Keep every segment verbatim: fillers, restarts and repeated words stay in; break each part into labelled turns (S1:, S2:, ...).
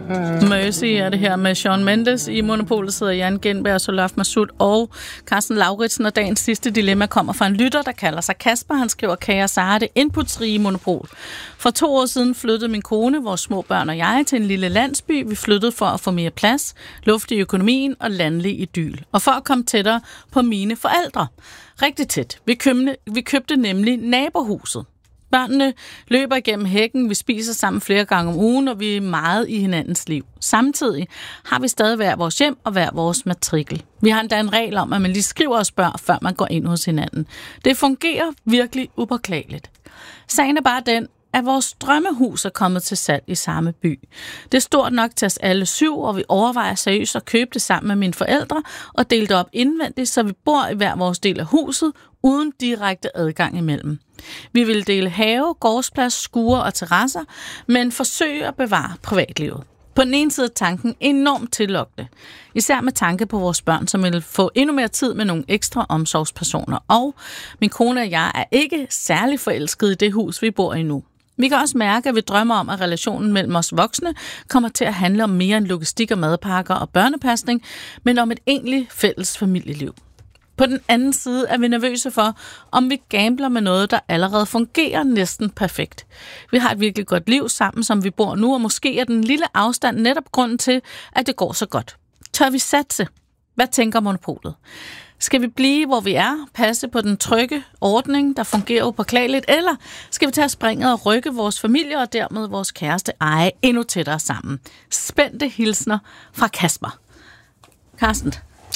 S1: Mercy er det her med Shawn Mendes. I Monopolet sidder Jan Gindberg, Solaf Masud og Carsten Lauritsen. Og dagens sidste dilemma kommer fra en lytter, der kalder sig Kasper. Han skriver, kære Sara, det inputsrige monopol. For to år siden flyttede min kone, vores små børn og jeg til en lille landsby. Vi flyttede for at få mere plads, luft i økonomien og landlig idyl. Og for at komme tættere på mine forældre. Rigtig tæt. Vi købte, vi købte nemlig nabohuset. Børnene løber igennem hækken, vi spiser sammen flere gange om ugen, og vi er meget i hinandens liv. Samtidig har vi stadig hver vores hjem og hver vores matrikel. Vi har endda en regel om, at man lige skriver og spørger, før man går ind hos hinanden. Det fungerer virkelig upåklageligt. Sagen er bare den, at vores drømmehus er kommet til salg i samme by. Det er stort nok til os alle syv, og vi overvejer seriøst at købe det sammen med mine forældre og dele det op indvendigt, så vi bor i hver vores del af huset, uden direkte adgang imellem. Vi vil dele have, gårdsplads, skure og terrasser, men forsøge at bevare privatlivet. På den ene side er tanken enormt tillokkende, især med tanke på vores børn, som vil få endnu mere tid med nogle ekstra omsorgspersoner. Og min kone og jeg er ikke særlig forelskede i det hus, vi bor i nu. Vi kan også mærke, at vi drømmer om, at relationen mellem os voksne kommer til at handle om mere end logistik og madpakker og børnepasning, men om et egentligt fælles familieliv. På den anden side er vi nervøse for, om vi gambler med noget, der allerede fungerer næsten perfekt. Vi har et virkelig godt liv sammen, som vi bor nu, og måske er den lille afstand netop grunden til, at det går så godt. Tør vi satse? Hvad tænker monopolet? Skal vi blive, hvor vi er, passe på den trygge ordning, der fungerer upåklageligt, eller skal vi tage springet og rykke vores familie og dermed vores kæreste eje endnu tættere sammen? Spændte hilsner fra Kasper. Carsten?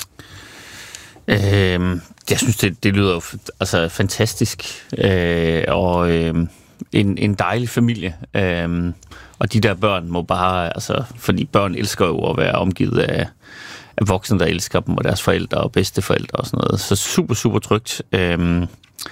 S2: Øh, jeg synes, det, det lyder altså fantastisk, øh, og øh, en, en dejlig familie. Øh, og de der børn må bare, altså, fordi børn elsker jo at være omgivet af, af voksne, der elsker dem, og deres forældre og bedsteforældre og sådan noget. Så super, super trygt. Øh,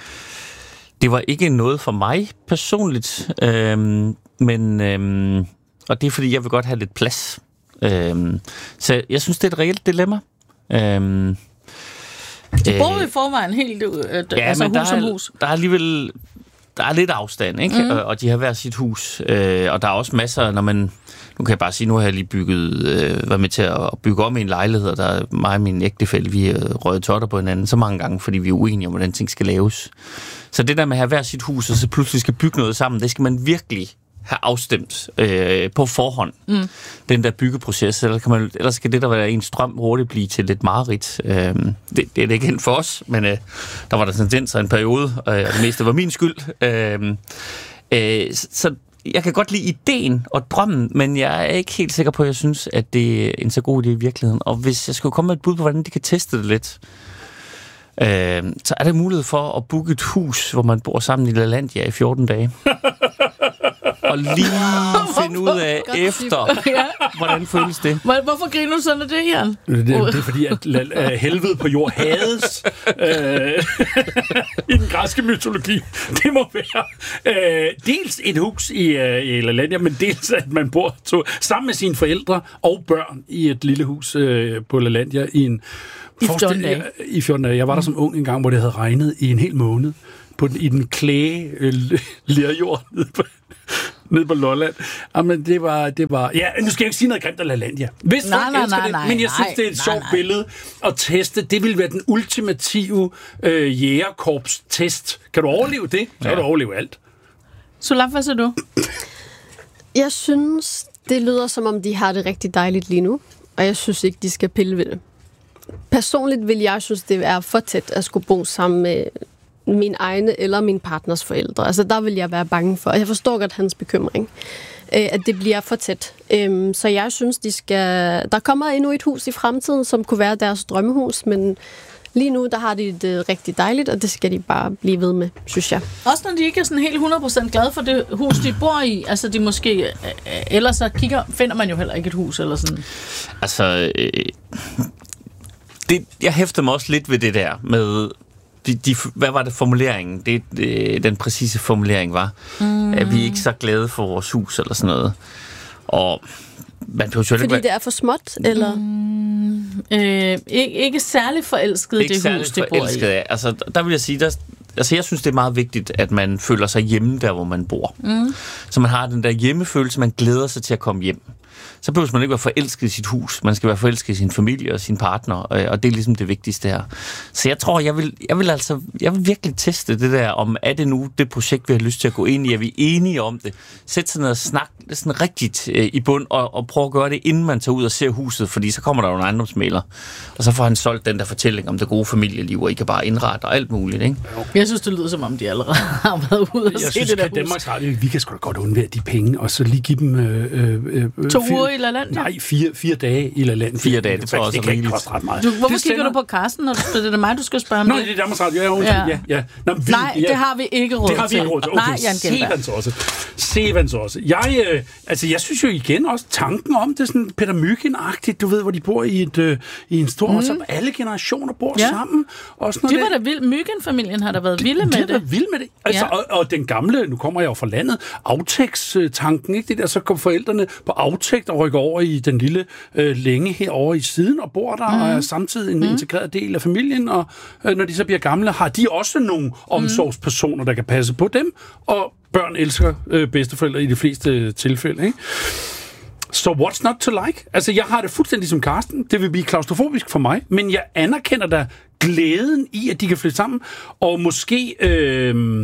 S2: det var ikke noget for mig personligt, øh, men, øh, og det er fordi, jeg vil godt have lidt plads. Øh, så jeg synes, det er et reelt dilemma. Øh,
S1: Du bor jo i forvejen helt ud, øh,
S2: ja,
S1: altså
S2: men
S1: hus
S2: der
S1: som
S2: er,
S1: hus.
S2: Der er alligevel der er lidt afstand, ikke? Mm. Og, og de har hver sit hus. Øh, og der er også masser, når man... Nu kan jeg bare sige, nu har jeg lige bygget, øh, været med til at bygge om i en lejlighed, og der er mig og min ægtefælle, vi har røget totter på hinanden så mange gange, fordi vi er uenige om, hvordan ting skal laves. Så det der med at have hver sit hus, og så pludselig skal bygge noget sammen, det skal man virkelig have afstemt øh, på forhånd. Mm. Den der byggeproces, eller kan man, ellers skal det der være ens drøm hurtigt blive til lidt mareridt. Øh, det, det er det ikke helt for os, men øh, der var der tendenser en periode, og øh, det meste var min skyld. Øh, øh, så jeg kan godt lide ideen og drømmen, men jeg er ikke helt sikker på, at jeg synes, at det er en så god idé i virkeligheden. Og hvis jeg skulle komme med et bud på, hvordan de kan teste det lidt, øh, så er der mulighed for at booke et hus, hvor man bor sammen i LaLandia i fjorten dage. Og lige finde ud af efter, hvordan føles det.
S1: Hvorfor griner du sådan af det, Jan?
S3: Det, det er fordi, at la- helvede på jord hades øh, i den græske mytologi. Det må være øh, dels et hus i, øh, i LaLandia, men dels at man bor to, sammen med sine forældre og børn i et lille hus øh, på LaLandia i en...
S1: I fjorten dage.
S3: I fjorten dage. Jeg var der som ung en gang, hvor det havde regnet i en hel måned på den, i den klæge øh, lerjord nede på, nede på Lolland. Jamen, det var, det var... Ja, nu skal jeg ikke sige noget grimt af LaLandia. Hvis
S1: nej,
S3: folk
S1: nej,
S3: elsker
S1: nej,
S3: det,
S1: nej,
S3: men jeg
S1: nej,
S3: synes, det er et
S1: nej,
S3: sjovt
S1: nej.
S3: billede at teste. Det vil være den ultimative øh, jægerkorps-test. Kan du overleve det? Så kan ja. du overleve alt.
S1: Solaf, hvad siger du?
S4: Jeg synes, det lyder som om, de har det rigtig dejligt lige nu. Og jeg synes ikke, de skal pille ved det. Personligt vil jeg synes, det er for tæt at skulle bo sammen med min egne eller min partners forældre. Altså, der vil jeg være bange for. Jeg forstår godt hans bekymring, at det bliver for tæt. Så jeg synes, de skal... Der kommer endnu et hus i fremtiden, som kunne være deres drømmehus, men lige nu, der har de det rigtig dejligt, og det skal de bare blive ved med, synes jeg.
S1: Også når de ikke er sådan helt hundrede procent glade for det hus, de bor i. Altså, de måske... Ellers så kigger, finder man jo heller ikke et hus, eller sådan.
S2: Altså... Øh, det, jeg hæfter mig også lidt ved det der med... De, de, hvad var det formuleringen? Det, det, den præcise formulering var, mm. at vi er ikke så glade for vores hus, eller sådan noget. Og man kan jo
S4: Fordi
S2: ikke være...
S4: det er for småt, eller?
S1: Mm, øh, ikke, ikke særlig forelsket i det hus, det bor i.
S2: Altså, der vil jeg sige, der, altså jeg synes, det er meget vigtigt, at man føler sig hjemme der, hvor man bor. Mm. Så man har den der hjemmefølelse, man glæder sig til at komme hjem. Så behøver man ikke være forelsket i sit hus. Man skal være forelsket i sin familie og sin partner, og det er ligesom det vigtigste her. Så jeg tror, jeg vil, jeg vil altså, jeg vil virkelig teste det der, om er det nu det projekt, vi har lyst til at gå ind i? Er vi enige om det? Sæt sig ned og snak sådan rigtigt øh, i bund, og, og prøv at gøre det, inden man tager ud og ser huset, fordi så kommer der jo en ejendomsmægler, og så får han solgt den der fortælling om det gode familieliv, og I kan bare indrette og alt muligt, ikke?
S1: Jeg synes, det lyder som om, de allerede har været ude og
S3: jeg
S1: se
S3: synes,
S1: det der
S3: at Danmarks Radio, vi kan sgu da godt undvære de penge, og så lige give dem... Øh, øh,
S1: to
S3: fire,
S1: uger i LaLandia?
S3: Nej, fire, fire dage i LaLandia.
S2: Fire dage, det tror jeg også
S3: det kan ikke koste ret meget.
S1: Du, hvorfor
S3: det
S1: kigger
S3: sender...
S1: du på Carsten, når du spiller? Det er mig, du skal spørge om
S3: Nå,
S1: det.
S3: det er Danmarks Radio. Ja, ja. ja. ja. Nå, vi,
S1: Nej,
S3: ja.
S1: det har vi ikke råd til.
S3: Det har vi ikke råd til. Okay,
S1: Nej, Jan Gindberg.
S3: Sevans også. Sevans også. Jeg, øh, altså, jeg synes jo igen også, tanken om det sådan Peter Myggen-agtigt, du ved, hvor de bor i, et, øh, i en stor, mm. så alle generationer bor ja. sammen. Og sådan
S1: de var da vild. Myggen-familien har da været vilde med
S3: de
S1: det.
S3: De har været vilde med det. Altså, ja. og, og den gamle, nu kommer jeg jo fra landet, aftægtstanken, ikke? Det der, så kom forældrene på aftægt og rykker over i den lille øh, længe herovre i siden og bor der, mm. og er samtidig en mm. integreret del af familien, og øh, når de så bliver gamle, har de også nogle omsorgspersoner, der kan passe på dem, og børn elsker øh, bedsteforældre i de fleste tilfælde, ikke? Så so what's not to like? Altså, jeg har det fuldstændig som Carsten. Det vil blive klaustrofobisk for mig, men jeg anerkender da glæden i, at de kan flytte sammen, og måske øh,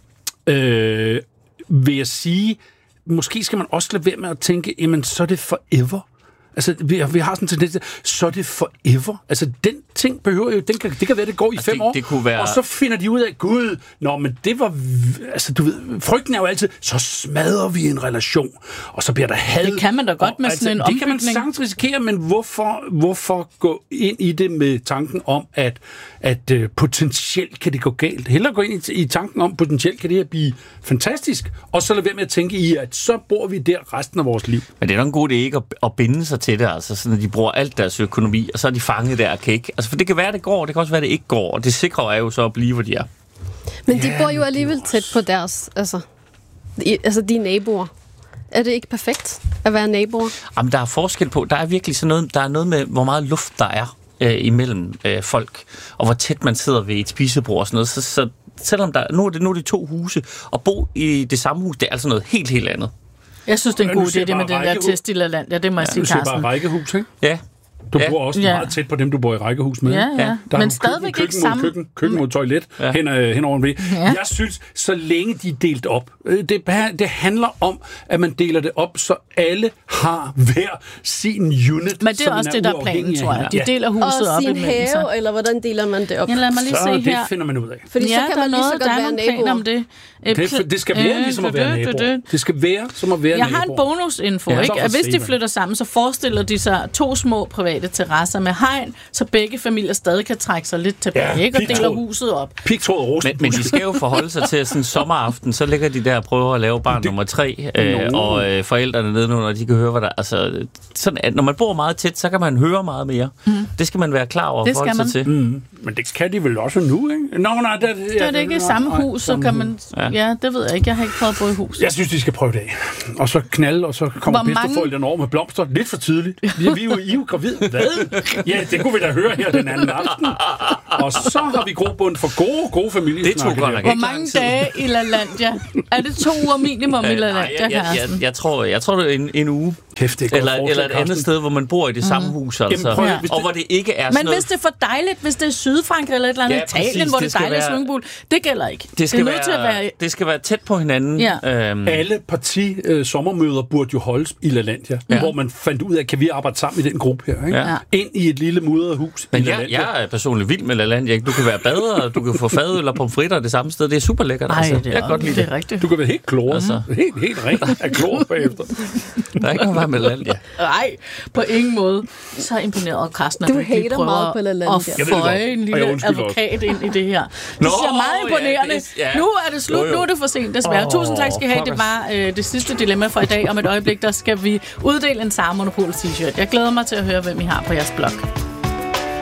S3: øh, vil jeg sige, måske skal man også lade være med at tænke, jamen, så er det forever. Altså, vi, vi har sådan en tendens til, så er det forever. Altså, den ting behøver jo, den kan, det kan være, det går i altså, fem
S2: det,
S3: år,
S2: det kunne være...
S3: og så finder de ud af, gud, nå, men det var, altså, du ved, frygten er jo altid, så smadrer vi en relation, og så bliver der had.
S1: Det kan man da godt
S3: og,
S1: med
S3: altså,
S1: sådan en
S3: det
S1: ombygning.
S3: Det kan man sagtens risikere, men hvorfor, hvorfor gå ind i det med tanken om, at, at uh, potentielt kan det gå galt? Hellere gå ind i, i tanken om, potentielt kan det her blive fantastisk, og så lade være med at tænke i, at så bor vi der resten af vores liv.
S2: Men det er nok en god idé ikke at, at binde sig til det, altså sådan, at de bruger alt deres økonomi, og så er de fanget der og kan ikke. Altså, for det kan være, det går, det kan også være, det ikke går, og det sikre er jo så at blive, hvor de er.
S4: Men de bor jo alligevel tæt på deres, altså, de, altså de naboer. Er det ikke perfekt at være naboer?
S2: Jamen, der er forskel på, der er virkelig sådan noget, der er noget med, hvor meget luft der er øh, imellem øh, folk, og hvor tæt man sidder ved et spisebord og sådan noget, så, så selvom der, nu er det nu er det to huse, og bo i det samme hus, det er altså noget helt, helt andet.
S1: Jeg synes, det er en god idé, det med den der test i LaLandia. Det må jeg sige, Carsten.
S3: Du ser bare rækkehus, ikke?
S2: Ja.
S3: Du
S2: ja.
S3: bor også
S1: ja.
S3: meget tæt på dem, du bor i rækkehus med.
S1: Ja, ja.
S3: Der
S1: Men
S3: er
S1: stadigvæk
S3: køkken,
S1: ikke
S3: køkken
S1: samme...
S3: Mod køkken, køkken mod toilet ja. hen, hen over en væg. Ja. Jeg synes, så længe de er delt op, det, det handler om, at man deler det op, så alle har hver sin unit.
S1: Men det er også er det, der er planen, tror jeg. De deler huset
S4: og
S1: op
S4: sin have, eller hvordan deler man det op?
S1: Ja, lad mig lige
S3: så
S1: se
S3: det
S1: her.
S3: finder man ud af.
S4: Fordi
S1: ja,
S4: så kan man lige så godt være naboer.
S1: Om det.
S3: Det, det skal være ligesom at være naboer. Det skal være som at være
S1: Jeg
S3: naboer.
S1: har en bonusinfo, ja, ikke? At hvis de flytter sammen, så forestiller de sig to små private terrasser med hegn, så begge familier stadig kan trække sig lidt tilbage,
S3: ja,
S1: ikke? Og deler huset op.
S3: Pigtråd og rosen.
S2: Men, men de skal jo forholde sig til, at sådan en sommeraften, så ligger de der og prøver at lave barn det, nummer tre, øh, no. og øh, forældrene nedenunder, de kan høre, hvad der... Altså, sådan, at når man bor meget tæt, så kan man høre meget mere. Mm. Det skal man være klar over at forholde sig til.
S3: Mm. Men det kan de vel også nu, ikke? Nå, nej, det,
S1: det er det ikke i samme hus, så kan man... Ja. ja, det ved jeg ikke. Jeg har ikke prøvet at bo i hus.
S3: Jeg synes, de skal prøve det af. Og så knalde, og så kommer bedsteforældrene over med blomster. Lidt for tidligt. Vi er jo, I er jo gravid. Hvad? Ja, det kunne vi da høre her den anden aften. Og så har vi grobund for gode, gode familiesnakker.
S1: Det Hvor mange dage i LaLandia? Er det to uger minimum i LaLandia,
S2: jeg, jeg, jeg, jeg, jeg tror, jeg tror det er en, en uge.
S3: Kæft, det er
S2: eller, eller et andet sted, hvor man bor i det samme mm. hus, altså. Jamen, ja. Og hvor det ikke er sådan
S1: Men
S2: noget...
S1: hvis det er for dejligt, hvis det er Sydfrankrig eller et eller andet ja, Italien, præcis, hvor det er dejligt swimmingpool, det gælder ikke.
S2: Det skal,
S1: det,
S2: være,
S1: til at være...
S2: det skal være tæt på hinanden.
S1: Ja.
S3: Øhm. Alle parti-sommermøder øh, burde jo holdes i LaLandia, ja. hvor man fandt ud af, kan vi arbejde sammen i den gruppe her, ikke? Ja. Ind i et lille mudret hus
S2: Men
S3: i LaLandia.
S2: Jeg, jeg er personligt vild med LaLandia. Du kan være bader, du kan få fadøl og pomfritter det samme sted. Det er super lækkert.
S1: Ej,
S2: altså.
S1: det er,
S2: jeg godt lide
S1: det er rigtigt.
S3: Du kan være helt klor. Altså. Helt, helt rent af klor bagefter.
S2: Der er ikke noget vej med LaLandia.
S1: Nej, på ingen måde. Så imponeret, Carsten, at
S4: du,
S1: du
S4: ikke prøver at
S1: føje en lille advokat ind i det her. Det Nå, synes jeg er meget imponerende. Ja, det, ja. Nu er det slut. Jo, jo. Nu er det for sent, desværre. Oh, Tusind tak skal I have. Det var øh, det sidste dilemma for i dag. Om et øjeblik, der skal vi uddele en Sara Monopol t-shirt. Jeg glæder mig til at høre, hvem I har på jeres blog.